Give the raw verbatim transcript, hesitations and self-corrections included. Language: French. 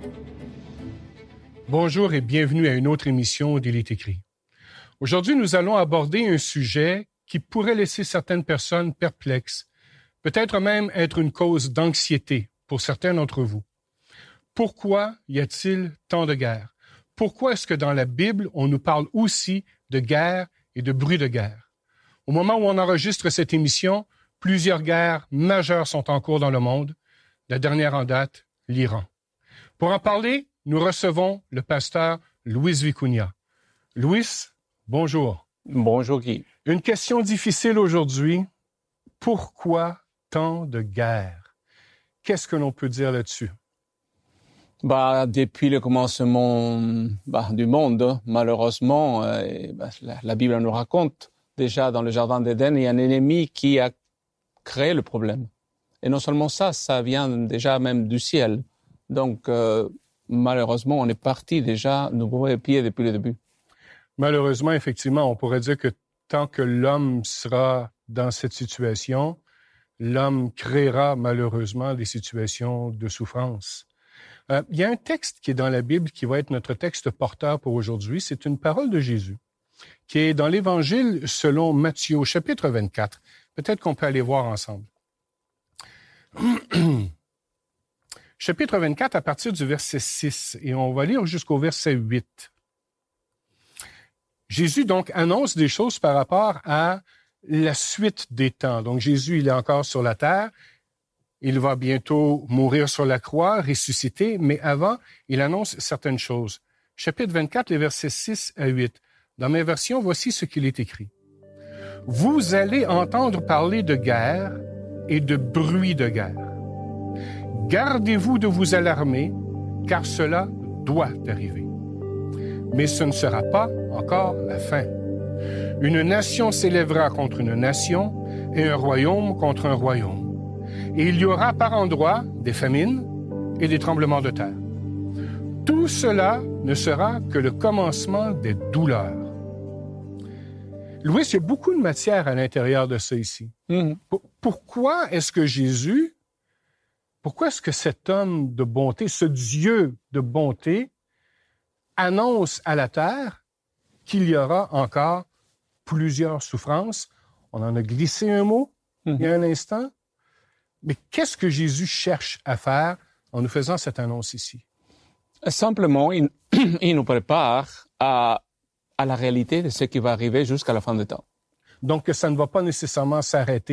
Bonjour et bienvenue à une autre émission d'Il est écrit. Aujourd'hui, nous allons aborder un sujet qui pourrait laisser certaines personnes perplexes, peut-être même être une cause d'anxiété pour certains d'entre vous. Pourquoi y a-t-il tant de guerres? Pourquoi est-ce que dans la Bible, on nous parle aussi de guerre et de bruit de guerre? Au moment où on enregistre cette émission, plusieurs guerres majeures sont en cours dans le monde. La dernière en date, l'Iran. Pour en parler, nous recevons le pasteur Luis Vicuña. Luis, bonjour. Bonjour Guy. Une question difficile aujourd'hui. Pourquoi tant de guerres? Qu'est-ce que l'on peut dire là-dessus? Bah, depuis le commencement bah, du monde, malheureusement, euh, bah, la, la Bible nous raconte déjà dans le jardin d'Éden, il y a un ennemi qui a créé le problème. Et non seulement ça, ça vient déjà même du ciel. Donc, euh, malheureusement, on est parti déjà nous brûler les pieds depuis le début. Malheureusement, effectivement, on pourrait dire que tant que l'homme sera dans cette situation, l'homme créera malheureusement des situations de souffrance. Euh, il y a un texte qui est dans la Bible qui va être notre texte porteur pour aujourd'hui. C'est une parole de Jésus qui est dans l'Évangile selon Matthieu, au chapitre vingt-quatre. Peut-être qu'on peut aller voir ensemble. Chapitre vingt-quatre, à partir du verset six, et on va lire jusqu'au verset huit. Jésus, donc, annonce des choses par rapport à la suite des temps. Donc, Jésus, il est encore sur la terre. Il va bientôt mourir sur la croix, ressusciter, mais avant, il annonce certaines choses. Chapitre vingt-quatre, les versets six à huit. Dans mes versions, voici ce qu'il est écrit. « Vous allez entendre parler de guerre et de bruit de guerre. Gardez-vous de vous alarmer, car cela doit arriver. Mais ce ne sera pas encore la fin. Une nation s'élèvera contre une nation et un royaume contre un royaume. Et il y aura par endroits des famines et des tremblements de terre. Tout cela ne sera que le commencement des douleurs. » Louis, il y a beaucoup de matière à l'intérieur de ça ici. Mm-hmm. Pourquoi est-ce que Jésus, pourquoi est-ce que cet homme de bonté, ce Dieu de bonté, annonce à la terre qu'il y aura encore plusieurs souffrances? On en a glissé un mot mm-hmm. il y a un instant. Mais qu'est-ce que Jésus cherche à faire en nous faisant cette annonce ici? Simplement, il, il nous prépare à, à la réalité de ce qui va arriver jusqu'à la fin du temps. Donc, ça ne va pas nécessairement s'arrêter